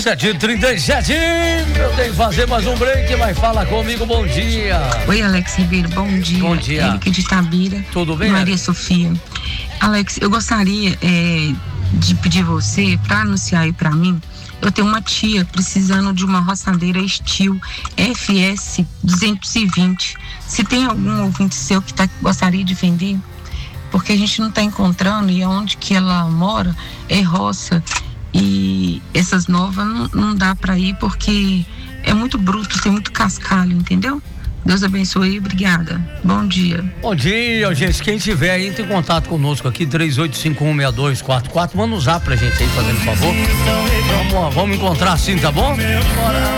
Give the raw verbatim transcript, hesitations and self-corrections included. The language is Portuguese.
sete e trinta e sete, eu tenho que fazer mais um break, mas fala comigo, bom dia. Oi, Alex Ribeiro, bom dia. Bom dia. Eric de Itabira. Tudo bem, Maria Eric? Sofia. Alex, eu gostaria é, de pedir você para anunciar aí para mim. Eu tenho uma tia precisando de uma roçadeira Steel F S duzentos e vinte. Se tem algum ouvinte seu que tá, gostaria de vender, porque a gente não está encontrando, e onde que ela mora é roça. E essas novas não, não dá para ir porque é muito bruto, tem muito cascalho, entendeu? Deus abençoe, obrigada. Bom dia. Bom dia, gente. Quem tiver aí, entre em contato conosco aqui, três oito cinco um, seis dois quatro quatro. Manda um zap pra gente aí, fazendo favor. Vamos, vamos encontrar assim, tá bom?